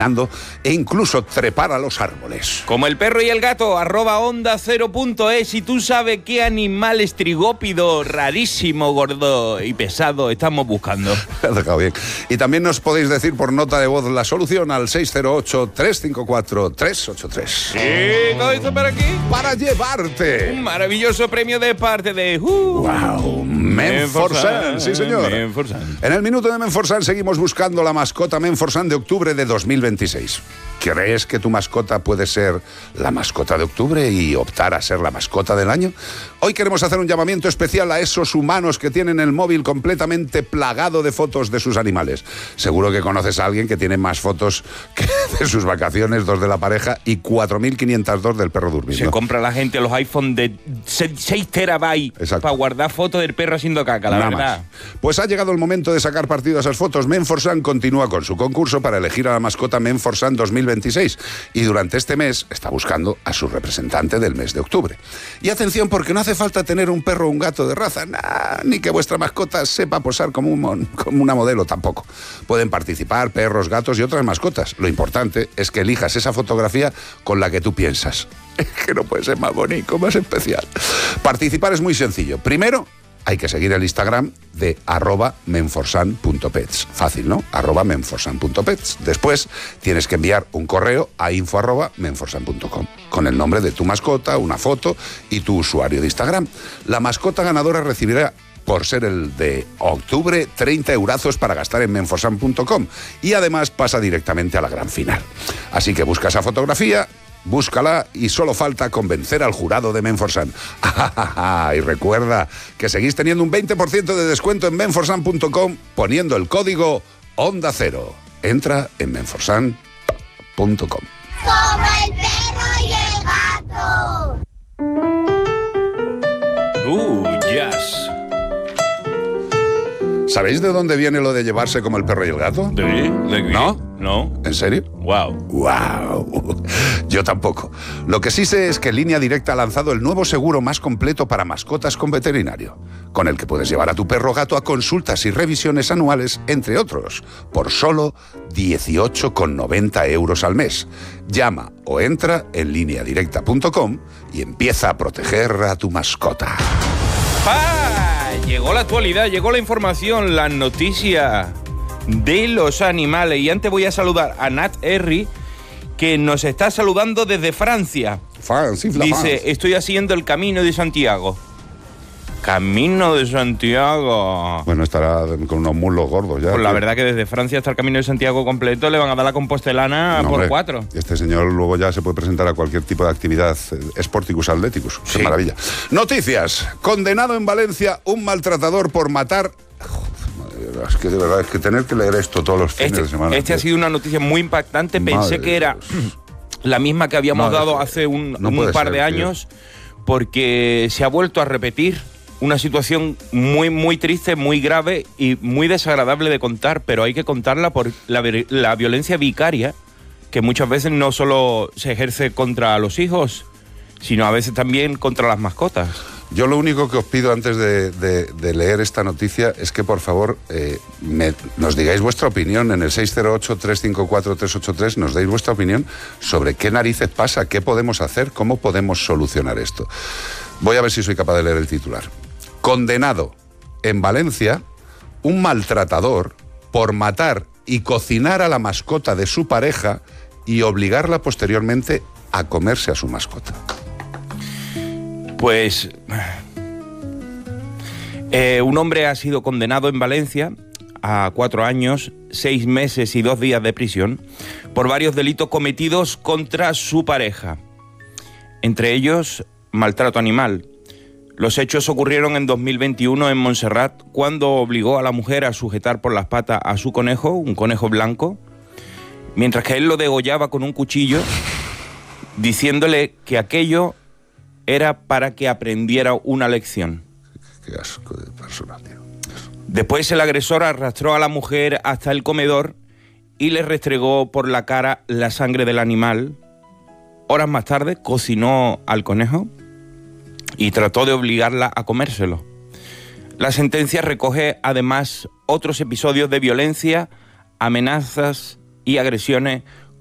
e incluso trepar a los árboles. Como el perro y el gato, @onda0.es. Y tú sabes qué animal estrigópido, rarísimo, gordo y pesado estamos buscando. Me ha dejado bien. Y también nos podéis decir por nota de voz la solución al 608-354-383. ¿Sí? ¿Todo esto para aquí? Para llevarte Un maravilloso premio de parte de... ¡Wow! Menforsan, sí señor. Menforsan. En el minuto de Menforsan seguimos buscando la mascota Menforsan de octubre de 2026. ¿Crees que tu mascota puede ser la mascota de octubre y optar a ser la mascota del año? Hoy queremos hacer un llamamiento especial a esos humanos que tienen el móvil completamente plagado de fotos de sus animales. Seguro que conoces a alguien que tiene más fotos que de sus vacaciones, 2 de la pareja y 4.502 del perro durmiendo. Se compra la gente los iPhone de 6 terabytes para guardar fotos del perro haciendo caca, la verdad. Pues ha llegado el momento de sacar partido a esas fotos. Menforsan continúa con su concurso para elegir a la mascota Menforsan 2026 y durante este mes está buscando a su representante del mes de octubre. Y atención, porque no hace falta tener un perro o un gato de raza, ni que vuestra mascota sepa posar como una modelo tampoco. Pueden participar perros, gatos y otras mascotas. Lo importante es que elijas esa fotografía con la que tú piensas. Es que no puede ser más bonito, más especial. Participar es muy sencillo. Primero, hay que seguir el Instagram de @menforsan.pets. Fácil, ¿no? @menforsan.pets. Después tienes que enviar un correo a info@menforsan.com con el nombre de tu mascota, una foto y tu usuario de Instagram. La mascota ganadora recibirá, por ser el de octubre, 30 eurazos para gastar en menforsan.com y además pasa directamente a la gran final. Así que busca esa fotografía, búscala y solo falta convencer al jurado de Menforsan. Y recuerda que seguís teniendo un 20% de descuento en menforsan.com poniendo el código Onda Cero. Entra en menforsan.com. ¡Como el perro y el gato! Jazz. ¿Sabéis de dónde viene lo de llevarse como el perro y el gato? ¿De qué? ¿No? No. ¿En serio? Wow. ¡Wow! Yo tampoco. Lo que sí sé es que Línea Directa ha lanzado el nuevo seguro más completo para mascotas con veterinario, con el que puedes llevar a tu perro o gato a consultas y revisiones anuales, entre otros, por solo 18,90 euros al mes. Llama o entra en lineadirecta.com y empieza a proteger a tu mascota. Llegó la actualidad, llegó la información, la noticia de los animales. Y antes voy a saludar a Nat Herry, que nos está saludando desde Francia. Dice, estoy haciendo el Camino de Santiago. Camino de Santiago. Bueno, estará con unos muslos gordos ya. Pues la verdad que desde Francia hasta el Camino de Santiago completo le van a dar la compostelana por 4. Este señor luego ya se puede presentar a cualquier tipo de actividad sporticus atleticus. Sí. ¡Qué maravilla! Noticias. Condenado en Valencia un maltratador por matar... Es que de verdad, es que tener que leer esto todos los fines de semana. Ha sido una noticia muy impactante. Pensé que era la misma que habíamos dado hace un par de años, porque se ha vuelto a repetir una situación muy, muy triste, muy grave y muy desagradable de contar, pero hay que contarla por la violencia vicaria, que muchas veces no solo se ejerce contra los hijos, sino a veces también contra las mascotas. Yo lo único que os pido antes de leer esta noticia es que por favor nos digáis vuestra opinión en el 608-354-383, nos deis vuestra opinión sobre qué narices pasa, qué podemos hacer, cómo podemos solucionar esto. Voy a ver si soy capaz de leer el titular. Condenado en Valencia un maltratador por matar y cocinar a la mascota de su pareja y obligarla posteriormente a comerse a su mascota. Pues un hombre ha sido condenado en Valencia a 4 años, 6 meses y 2 días de prisión por varios delitos cometidos contra su pareja, entre ellos maltrato animal. Los hechos ocurrieron en 2021 en Montserrat, cuando obligó a la mujer a sujetar por las patas a su conejo, un conejo blanco, mientras que él lo degollaba con un cuchillo, diciéndole que aquello era para que aprendiera una lección. Qué asco de persona, tío. Después el agresor arrastró a la mujer hasta el comedor y le restregó por la cara la sangre del animal. Horas más tarde cocinó al conejo y trató de obligarla a comérselo. La sentencia recoge además otros episodios de violencia, amenazas y agresiones